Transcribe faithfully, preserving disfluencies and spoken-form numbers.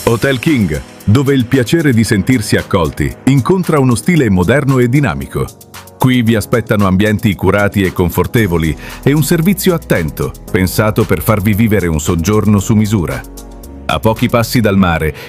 Hotel King, dove il piacere di sentirsi accolti incontra uno stile moderno e dinamico. Qui vi aspettano ambienti curati e confortevoli e un servizio attento, pensato per farvi vivere un soggiorno su misura. A pochi passi dal mare